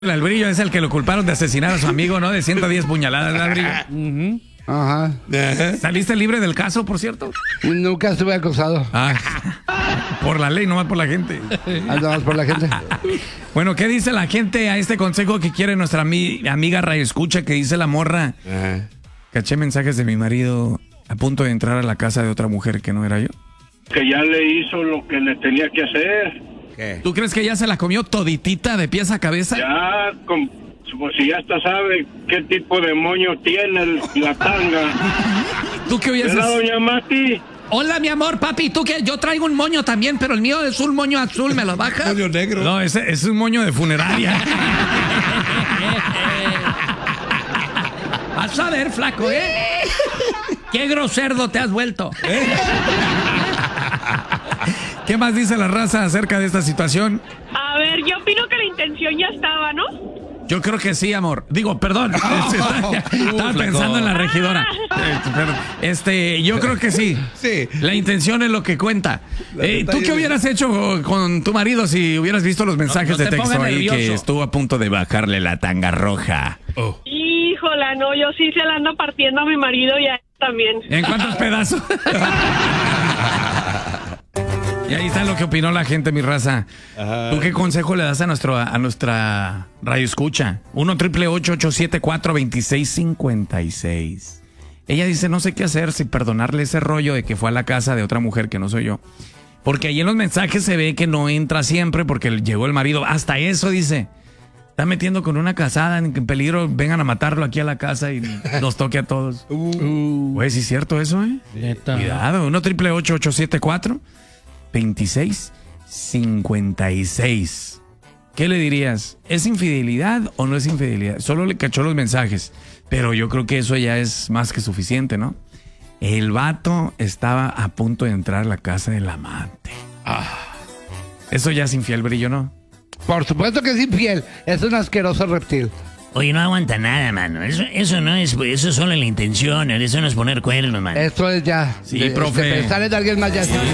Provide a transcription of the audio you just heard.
El Brillo es el que lo culparon de asesinar a su amigo, ¿no? De 110 puñaladas, ¿verdad, Brillo? Ajá. ¿Saliste libre del caso, por cierto? Nunca estuve acusado. Por la ley, nomás por la gente. Andamos por la gente. Bueno, ¿qué dice la gente a este consejo que quiere nuestra amiga Radio Escucha, que dice la morra? Caché mensajes de mi marido a punto de entrar a la casa de otra mujer que no era yo. Que ya le hizo lo que le tenía que hacer. ¿Qué? ¿Tú crees que ya se la comió toditita de pies a cabeza? Ya, pues si ya hasta sabe qué tipo de moño tiene la tanga. ¿Tú qué hubieras? ¿Verdad, doña Mati? Hola, mi amor, papi. ¿Tú qué? Yo traigo un moño también, pero el mío es un moño azul. ¿Me lo bajas? Moño negro. No, ese es un moño de funeraria. Vas a ver, flaco, ¿eh? Qué groserdo te has vuelto. ¿Qué más dice la raza acerca de esta situación? A ver, yo opino que la intención ya estaba, ¿no? Yo creo que sí, amor. Digo, perdón. Estaba pensando en la regidora. Yo creo que sí. Sí. La intención es lo que cuenta. ¿Tú qué hubieras hecho con tu marido si hubieras visto los mensajes No de te texto pongas ahí nervioso. que estuvo a punto de bajarle la tanga roja? Híjola, no, yo sí se la ando partiendo a mi marido y a él también. ¿En cuántos pedazos? Y ahí está lo que opinó la gente, mi raza. ¿Tú qué consejo le das a nuestra radio escucha? 1-888-874-2656. Ella dice, no sé qué hacer, si perdonarle ese rollo de que fue a la casa de otra mujer que no soy yo. Porque ahí en los mensajes se ve que no entra siempre porque llegó el marido. Hasta eso dice. Está metiendo con una casada en peligro, vengan a matarlo aquí a la casa y nos toque a todos. Güey, ¿sí es cierto eso, eh? Neta. Cuidado, 1-888-874-2656. ¿Qué le dirías? ¿Es infidelidad o no es infidelidad? Solo le cachó los mensajes, pero yo creo que eso ya es más que suficiente, ¿no? El vato estaba a punto de entrar a la casa del amante. Eso ya es infiel, Brillo, ¿no? Por supuesto que es infiel. Es un asqueroso reptil. Oye, no aguanta nada, mano. Eso no es, eso es solo la intención. Eso no es poner cuernos, mano. Esto es ya. Sí, profe. Sale de alguien más ya.